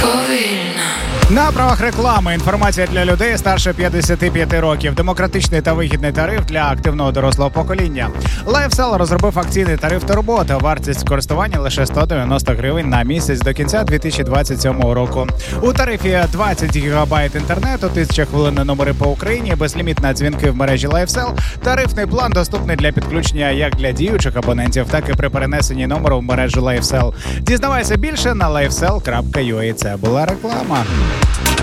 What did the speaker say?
На правах реклами інформація для людей старше 55 років. Демократичний та вигідний тариф для активного дорослого покоління. LifeSell розробив акційний тариф Турбота. Вартість користування лише 190 гривень на місяць до кінця 2027 року. У тарифі 20 ГБ інтернету, 1000 хвилин на номери по Україні, безлімітні дзвінки в мережі LifeSell. Тарифний план доступний для підключення як для діючих абонентів, так і при перенесенні номеру в мережу LifeSell. Дізнавайся більше на lifesell.ua. Це була реклама.